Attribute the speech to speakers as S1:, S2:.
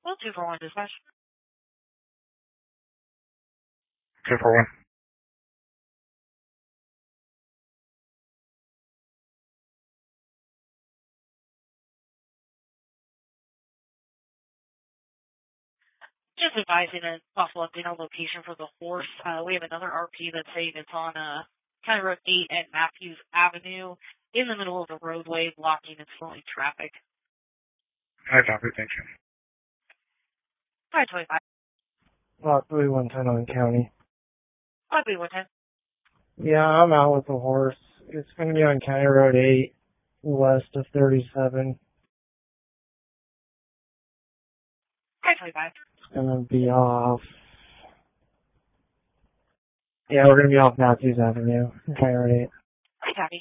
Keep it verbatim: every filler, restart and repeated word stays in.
S1: Well, two for one dispatch.
S2: Two for one.
S1: Just advising an awful update on location for the horse. Uh, we have another R P that's saying it's on uh, County Road eight at Matthews Avenue in the middle of the roadway, blocking and slowing traffic.
S2: I copy, thank you.
S1: five twenty-five.
S3: Lot three one ten on county.
S1: five three one ten.
S3: Yeah, I'm out with the horse. It's going to be on County Road eight, west of thirty-seven.
S1: five twenty-five.
S3: It's going to be off. Yeah, we're going to be off Matthews Avenue, County Road eight.